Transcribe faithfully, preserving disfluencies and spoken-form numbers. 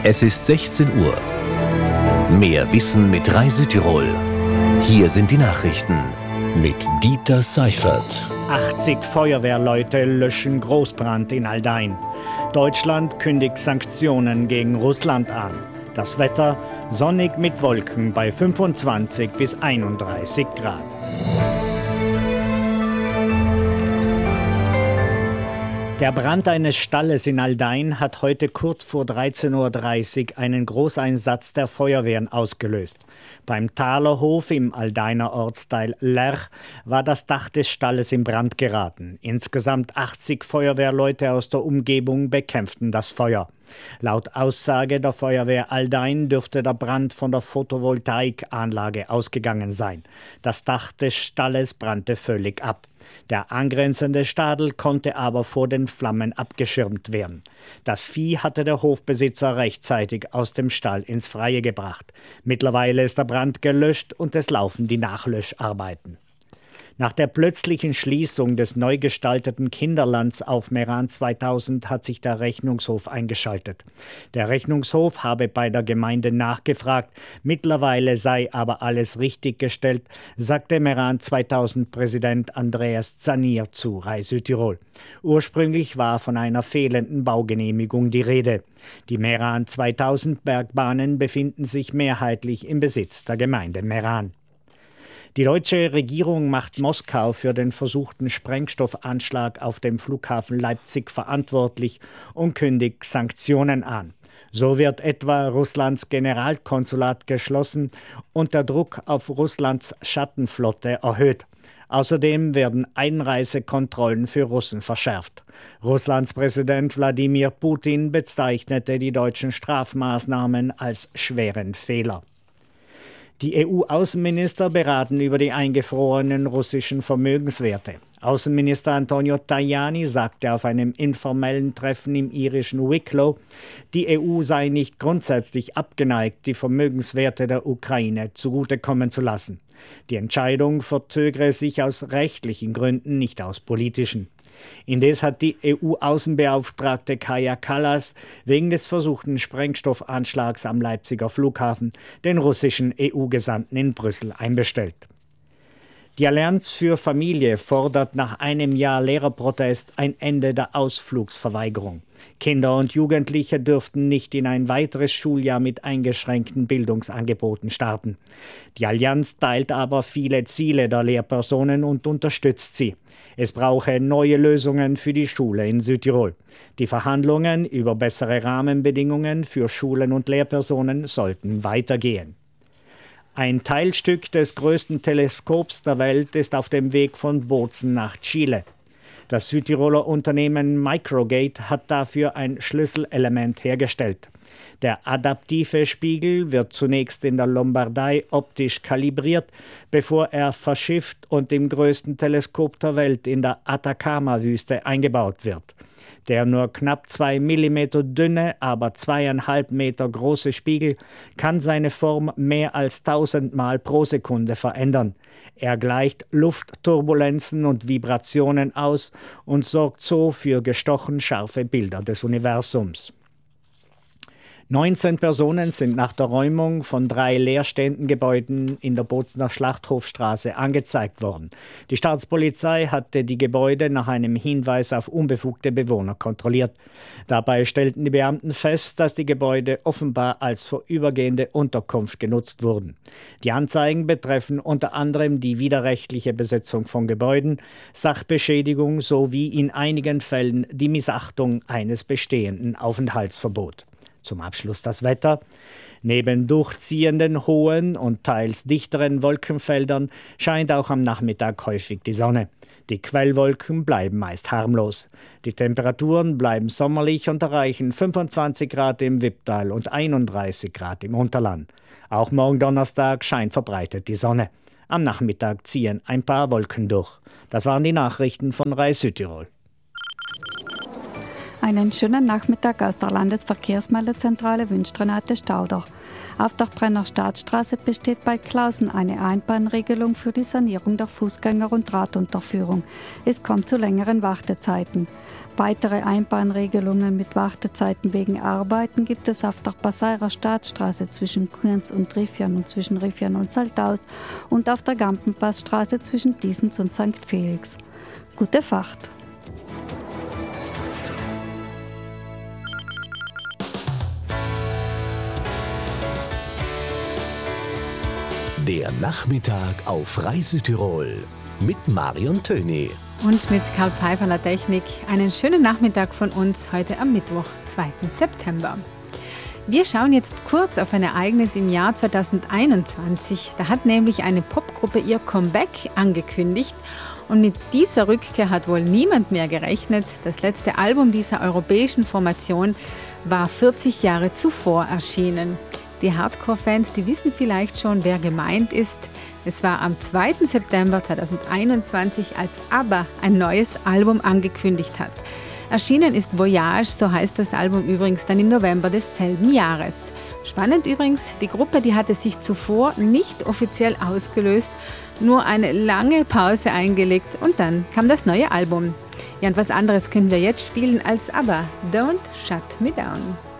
Es ist sechzehn Uhr. Mehr Wissen mit Rai Südtirol. Hier sind die Nachrichten mit Dieter Seifert. achtzig Feuerwehrleute löschen Großbrand in Aldein. Deutschland kündigt Sanktionen gegen Russland an. Das Wetter sonnig mit Wolken bei fünfundzwanzig bis einunddreißig Grad. Der Brand eines Stalles in Aldein hat heute kurz vor dreizehn Uhr dreißig einen Großeinsatz der Feuerwehren ausgelöst. Beim Thalerhof im Aldeiner Ortsteil Lerch war das Dach des Stalles in Brand geraten. Insgesamt achtzig Feuerwehrleute aus der Umgebung bekämpften das Feuer. Laut Aussage der Feuerwehr Aldein dürfte der Brand von der Photovoltaikanlage ausgegangen sein. Das Dach des Stalles brannte völlig ab. Der angrenzende Stadel konnte aber vor den Flammen abgeschirmt werden. Das Vieh hatte der Hofbesitzer rechtzeitig aus dem Stall ins Freie gebracht. Mittlerweile ist der Brand gelöscht und es laufen die Nachlöscharbeiten. Nach der plötzlichen Schließung des neu gestalteten Kinderlands auf Meran zweitausend hat sich der Rechnungshof eingeschaltet. Der Rechnungshof habe bei der Gemeinde nachgefragt, mittlerweile sei aber alles richtig gestellt, sagte Meran zweitausend Präsident Andreas Zanier zu Rai Südtirol. Ursprünglich war von einer fehlenden Baugenehmigung die Rede. Die Meran zweitausend Bergbahnen befinden sich mehrheitlich im Besitz der Gemeinde Meran. Die deutsche Regierung macht Moskau für den versuchten Sprengstoffanschlag auf dem Flughafen Leipzig verantwortlich und kündigt Sanktionen an. So wird etwa Russlands Generalkonsulat geschlossen und der Druck auf Russlands Schattenflotte erhöht. Außerdem werden Einreisekontrollen für Russen verschärft. Russlands Präsident Wladimir Putin bezeichnete die deutschen Strafmaßnahmen als schweren Fehler. Die E U-Außenminister beraten über die eingefrorenen russischen Vermögenswerte. Außenminister Antonio Tajani sagte auf einem informellen Treffen im irischen Wicklow, die E U sei nicht grundsätzlich abgeneigt, die Vermögenswerte der Ukraine zugutekommen zu lassen. Die Entscheidung verzögere sich aus rechtlichen Gründen, nicht aus politischen. Indes hat die E U-Außenbeauftragte Kaja Kallas wegen des versuchten Sprengstoffanschlags am Leipziger Flughafen den russischen E U-Gesandten in Brüssel einbestellt. Die Allianz für Familie fordert nach einem Jahr Lehrerprotest ein Ende der Ausflugsverweigerung. Kinder und Jugendliche dürften nicht in ein weiteres Schuljahr mit eingeschränkten Bildungsangeboten starten. Die Allianz teilt aber viele Ziele der Lehrpersonen und unterstützt sie. Es brauche neue Lösungen für die Schule in Südtirol. Die Verhandlungen über bessere Rahmenbedingungen für Schulen und Lehrpersonen sollten weitergehen. Ein Teilstück des größten Teleskops der Welt ist auf dem Weg von Bozen nach Chile. Das Südtiroler Unternehmen Microgate hat dafür ein Schlüsselelement hergestellt. Der adaptive Spiegel wird zunächst in der Lombardei optisch kalibriert, bevor er verschifft und im größten Teleskop der Welt in der Atacama-Wüste eingebaut wird. Der nur knapp zwei Millimeter dünne, aber zweieinhalb Meter große Spiegel kann seine Form mehr als tausendmal pro Sekunde verändern. Er gleicht Luftturbulenzen und Vibrationen aus und sorgt so für gestochen scharfe Bilder des Universums. neunzehn Personen sind nach der Räumung von drei leerstehenden Gebäuden in der Bozener Schlachthofstraße angezeigt worden. Die Staatspolizei hatte die Gebäude nach einem Hinweis auf unbefugte Bewohner kontrolliert. Dabei stellten die Beamten fest, dass die Gebäude offenbar als vorübergehende Unterkunft genutzt wurden. Die Anzeigen betreffen unter anderem die widerrechtliche Besetzung von Gebäuden, Sachbeschädigung sowie in einigen Fällen die Missachtung eines bestehenden Aufenthaltsverbots. Zum Abschluss das Wetter. Neben durchziehenden hohen und teils dichteren Wolkenfeldern scheint auch am Nachmittag häufig die Sonne. Die Quellwolken bleiben meist harmlos. Die Temperaturen bleiben sommerlich und erreichen fünfundzwanzig Grad im Wipptal und einunddreißig Grad im Unterland. Auch morgen Donnerstag scheint verbreitet die Sonne. Am Nachmittag ziehen ein paar Wolken durch. Das waren die Nachrichten von Rai Südtirol. Einen schönen Nachmittag aus der Landesverkehrsmeldezentrale wünscht Renate Stauder. Auf der Brenner Staatsstraße besteht bei Klausen eine Einbahnregelung für die Sanierung der Fußgänger- und Radunterführung. Es kommt zu längeren Wartezeiten. Weitere Einbahnregelungen mit Wartezeiten wegen Arbeiten gibt es auf der Passeirer Staatsstraße zwischen Kunz und Riffian und zwischen Riffian und Salthaus und auf der Gampenpassstraße zwischen Diesens und Sankt Felix. Gute Fahrt! Der Nachmittag auf Reisetirol mit Marion Töni. Und mit Karl Pfeiffer an der Technik. Einen schönen Nachmittag von uns heute am Mittwoch, zweiten September. Wir schauen jetzt kurz auf ein Ereignis im Jahr zweitausendeinundzwanzig. Da hat nämlich eine Popgruppe ihr Comeback angekündigt. Und mit dieser Rückkehr hat wohl niemand mehr gerechnet. Das letzte Album dieser europäischen Formation war vierzig Jahre zuvor erschienen. Die Hardcore-Fans, die wissen vielleicht schon, wer gemeint ist. Es war am zweiten September zweitausendeinundzwanzig, als ABBA ein neues Album angekündigt hat. Erschienen ist Voyage, so heißt das Album übrigens dann im November desselben Jahres. Spannend übrigens, die Gruppe, die hatte sich zuvor nicht offiziell ausgelöst, nur eine lange Pause eingelegt und dann kam das neue Album. Ja, und was anderes können wir jetzt spielen als ABBA, Don't Shut Me Down.